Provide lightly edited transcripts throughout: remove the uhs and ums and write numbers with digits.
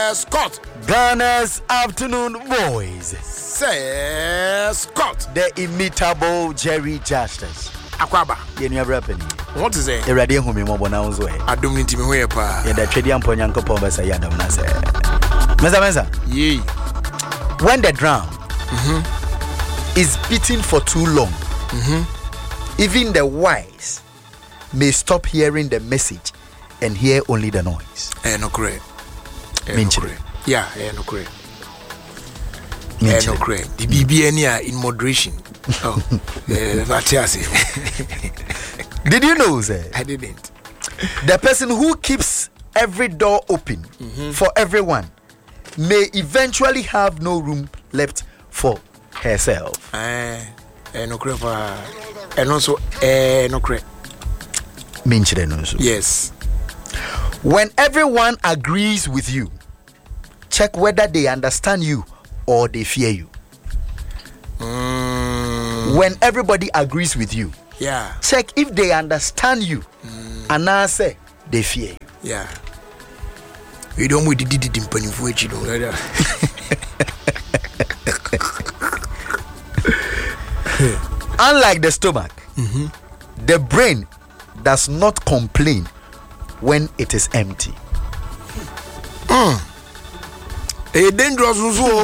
Scott. Ghana's afternoon voice. Say Scott. The imitable Jerry Justice. Akwaba. Yenu rapping. What is it? Eradi humi mo na unzo e. Adom ni timi hoye pa. Ya da twedi ampo nyankopon ba say adam na say. Mensa. Yee. When the drum is beating for too long, even the wise may stop hearing the message and hear only the noise. No correct. Minchire. Yeah, no correct. No correct. The BBN in moderation. Oh, Did you know, sir? I didn't. The person who keeps every door open for everyone may eventually have no room left for herself. No correct. And also, no correct. Yes. When everyone agrees with you, check whether they understand you or they fear you. When everybody agrees with you, check if they understand you and I say they fear you. Yeah. We don't want to do the impany for you. Unlike the stomach, the brain does not complain when it is empty. A dangerous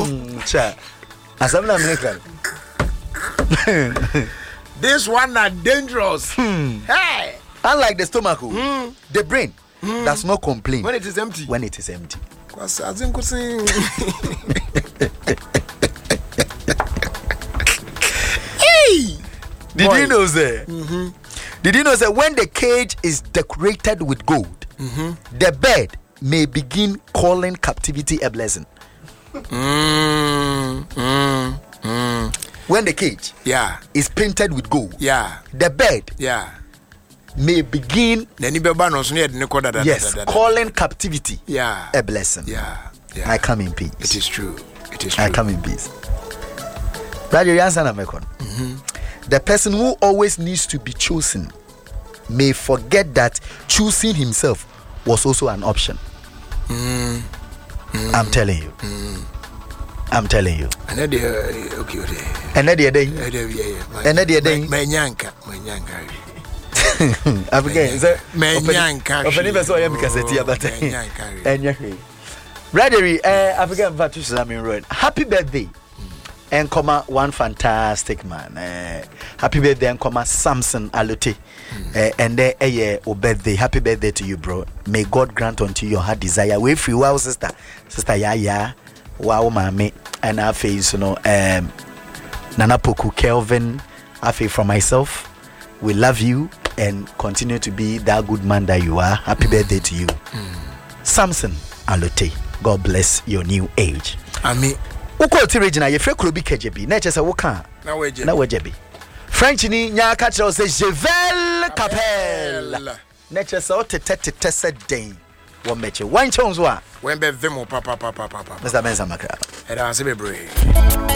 This one are dangerous. Hey. Unlike the stomach, the brain does not complain when it is empty. Hey. Did you know that? Did you know that when the cage is decorated with gold, the bird may begin calling captivity a blessing? When the cage is painted with gold, the bird may begin calling captivity a blessing. I come in peace. It is true. I come in peace. The person who always needs to be chosen may forget that choosing himself was also an option. I'm telling you. Okay. Happy birthday. And one fantastic man. Happy birthday and Samson Alote. And there birthday. Happy birthday to you, bro. May God grant unto your heart desire. Wait for you, wow, sister Yaya, wow, mommy, and I face Nana Poku Kelvin. I feel from myself. We love you and continue to be that good man that you are. Happy birthday to you, Samson Alote. God bless your new age. Amen. Uko ti regional ye frɛ Krobi KJB na kyerɛ sɛ woka na wajebi French ni nya ka kyerɛ sɛ Jevel Capel na kyerɛ sɛ wotetete sɛ den wo meche wan kyɛw so a when be vemo papa Mr. Benza Makra era se bebre